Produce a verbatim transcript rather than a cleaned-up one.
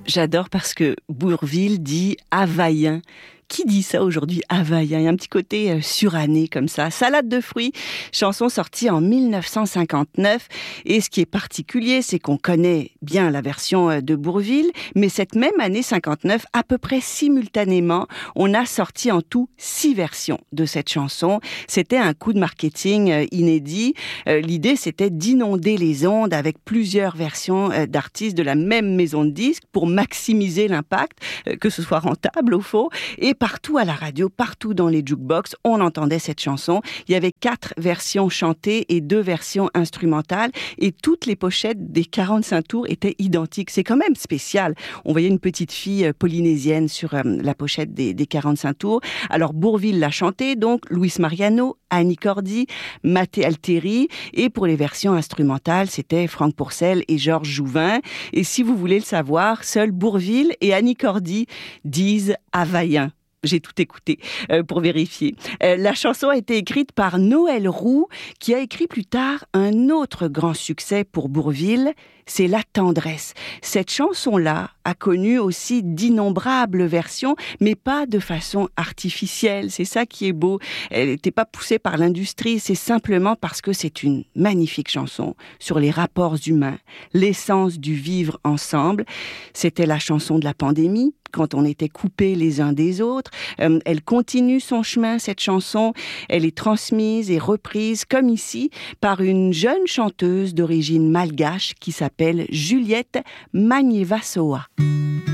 J'adore parce que Bourvil dit havaïen. Qui dit ça aujourd'hui, havaïen? Il y a un petit côté euh, suranné comme ça. Salade de fruits, chanson sortie en dix-neuf cent cinquante-neuf. Et ce qui est particulier, c'est qu'on connaît bien la version euh, de Bourvil, mais cette même année cinquante-neuf, à peu près simultanément, on a sorti en tout six versions de cette chanson. C'était un coup de marketing euh, inédit. Euh, l'idée, c'était d'inonder les ondes avec plusieurs versions euh, d'artistes de la même maison de disques pour maximiser l'impact, euh, que ce soit rentable au fond. Et partout à la radio, partout dans les jukebox, on entendait cette chanson. Il y avait quatre versions chantées et deux versions instrumentales. Et toutes les pochettes des quarante-cinq tours étaient identiques. C'est quand même spécial. On voyait une petite fille polynésienne sur euh, la pochette des, des quarante-cinq tours. Alors Bourvil l'a chanté, donc Luis Mariano, Annie Cordy, Matteo Altieri. Et pour les versions instrumentales, c'était Franck Pourcel et Georges Jouvin. Et si vous voulez le savoir, seuls Bourvil et Annie Cordy disent havaïen. J'ai tout écouté euh, pour vérifier. Euh, la chanson a été écrite par Noël Roux, qui a écrit plus tard un autre grand succès pour Bourvil, c'est La Tendresse. Cette chanson-là a connu aussi d'innombrables versions, mais pas de façon artificielle. C'est ça qui est beau. Elle n'était pas poussée par l'industrie, c'est simplement parce que c'est une magnifique chanson sur les rapports humains, l'essence du vivre ensemble. C'était la chanson de la pandémie, quand on était coupés les uns des autres. Euh, elle continue son chemin, cette chanson. Elle est transmise et reprise, comme ici, par une jeune chanteuse d'origine malgache qui s'appelle Juliette Magnévasoa.